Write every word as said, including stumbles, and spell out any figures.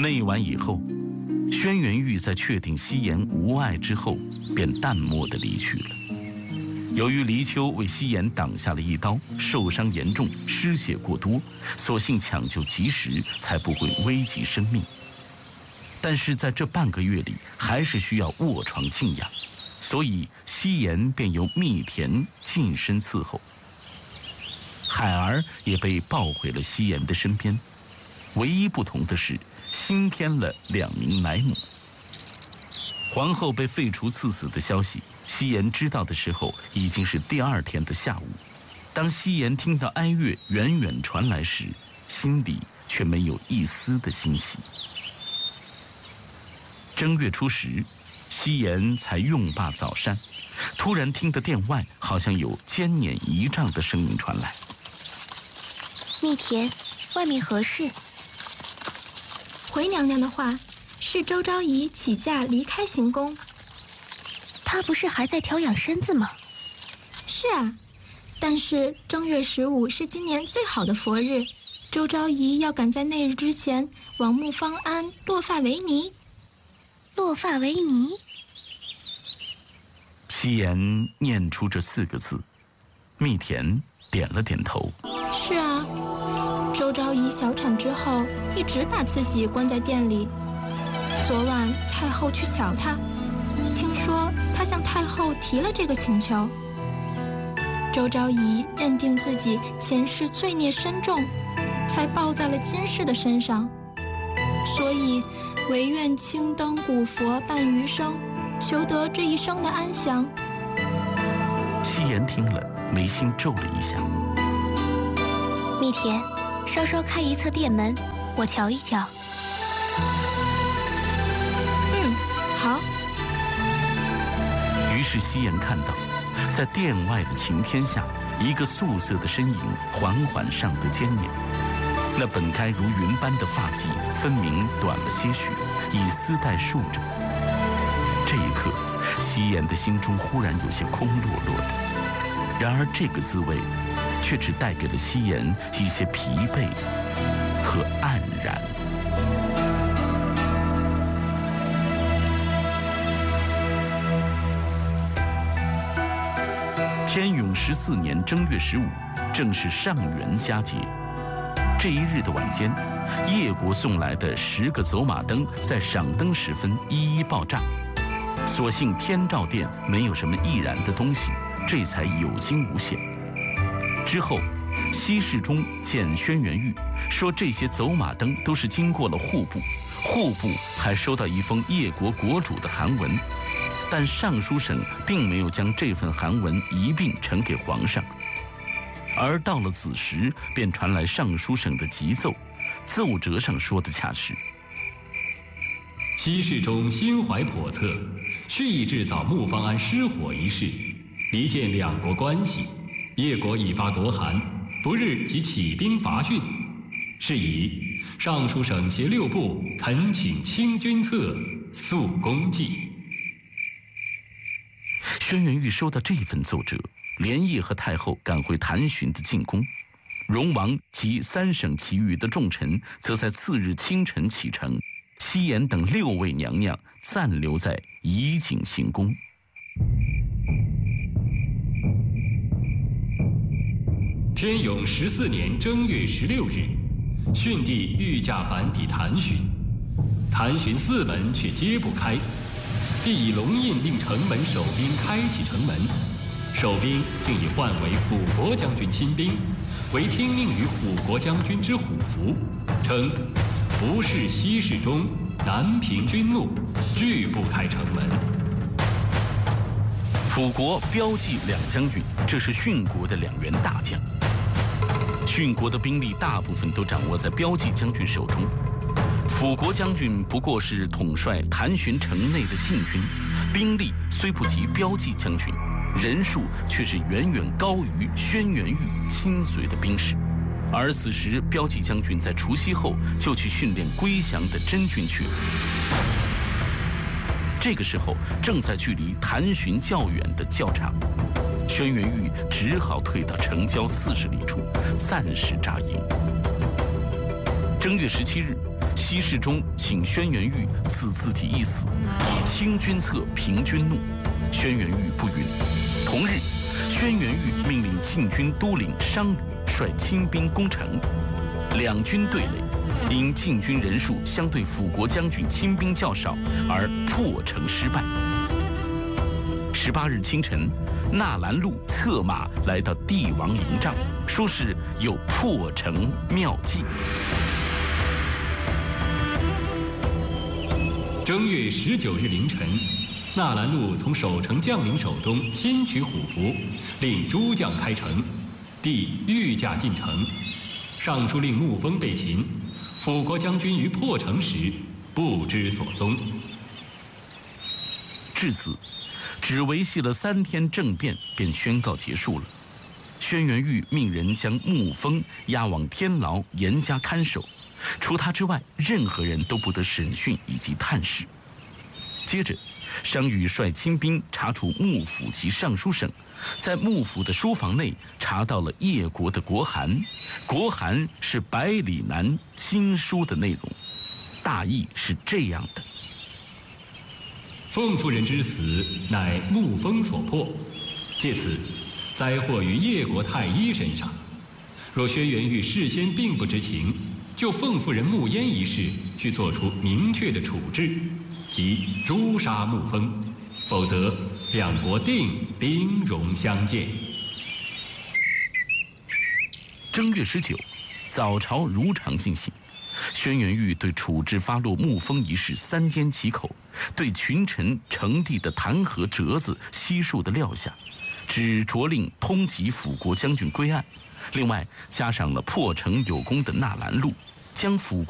那晚以后，轩辕玉在确定西颜无碍之后，便淡漠地离去了。由于黎秋为西颜挡下了一刀，受伤严重，失血过多，所幸抢救及时，才不会危及生命。但是在这半个月里，还是需要卧床静养，所以西颜便由密田近身伺候。海儿也被抱回了西颜的身边，唯一不同的是，新添了两名奶母。皇后被废除赐死的消息，西颜知道的时候已经是第二天的下午。当西颜听到哀乐远远传来时，心里却没有一丝的欣喜。正月初十，西颜才用罢早膳，突然听得殿外好像有尖撵仪仗的声音传来。 密田，外面何事？ 回娘娘的话，是周昭仪起驾离开行宫。 她不是还在调养身子吗？ 是啊，但是正月十五是今年最好的佛日，周昭仪要赶在那日之前往木方庵落发为尼。 落发为尼？ 西颜念出这四个字，密田点了点头。 是啊，周昭仪小产之后一直把自己关在店里。昨晚太后去瞧她，听说她向太后提了这个请求。周昭仪认定自己前世罪孽深重，才报在了今世的身上，所以唯愿青灯古佛伴余生，求得这一生的安详。 西颜听了，眉心皱了一下。 密田，稍稍开一侧殿门，我瞧一瞧。 嗯，好。 于是西颜看到，在殿外的晴天下，一个素色的身影缓缓上得尖撵。那本该如云般的发髻，分明短了些许，以丝带束着。这一刻，西颜的心中忽然有些空落落的。然而这个滋味，却只带给了西颜一些疲惫和黯然。天永十四年正月十五，正是上元佳节。这一日的晚间，叶国送来的十个走马灯在赏灯时分一一爆炸。所幸天照殿没有什么易燃的东西，这才有惊无险。之后，西侍中见轩辕玉，说这些走马灯都是经过了户部，户部还收到一封叶国国主的函文，但尚书省并没有将这份函文一并呈给皇上。而到了子时，便传来尚书省的急奏，奏折上说的恰是： 西侍中心怀叵测，蓄意制造木方庵失火一事，离间两国关系。叶国已发国函，不日即起兵伐汛，是以尚书省携六部恳请清君侧，速公祭。 轩辕玉收到这份奏折，连夜和太后赶回谭巡的进宫。荣王及三省其余的重臣，则在次日清晨启程。西颜等六位娘娘暂留在怡景行宫。 天永十四年正月十六日，训帝御驾返抵谭巡，谭巡四门却揭不开，帝以龙印令城门守兵开启城门，守兵竟已换为辅国将军亲兵，为听命于虎国将军之虎符，称不是西侍中，南平军怒，拒不开城门。 辅国、标记两将军，这是殉国的两员大将。殉国的兵力大部分都掌握在标记将军手中，辅国将军不过是统帅谭巡城内的禁军，兵力虽不及标记将军，人数却是远远高于轩辕玉亲随的兵士。而此时，标记将军在除夕后就去训练归降的真军去了。这个时候，正在距离谭巡较远的教场，轩辕玉只好退到城郊四十里处，暂时扎营。正月十七日，西西事中请轩辕玉赐自己一死，以清君侧平君怒。轩辕玉不允。同日，轩辕玉命令禁军都领商羽率亲兵攻城，两军对垒，因禁军人数相对辅国将军亲兵较少而破城失败。十八日清晨，纳兰禄策马来到帝王营帐，说是有破城妙计。 正月十九日凌晨，纳兰禄从守城将领手中亲取虎符，令诸将开城，帝御驾进城。尚书令沐风被擒，辅国将军于破城时不知所踪。 至此，只维系了三天政变便宣告结束了。轩辕玉命人将沐风押往天牢严加看守，除他之外，任何人都不得审讯以及探视。接着，商羽率亲兵查处幕府及尚书省，在幕府的书房内查到了叶国的国函，国函是百里南亲书的内容，大意是这样的： 奉夫人之死，乃沐风所迫，借此灾祸于叶国太医身上。若轩辕玉事先并不知情，就奉夫人沐烟一事去做出明确的处置，即诛杀沐风，否则两国定兵戎相见。 正月十九，早朝如常进行。轩辕玉对处置发落沐风一事三缄其口，对群臣呈递的弹劾折子悉数的撂下，只着令通缉辅国将军归案，另外加上了破城有功的纳兰禄，将辅国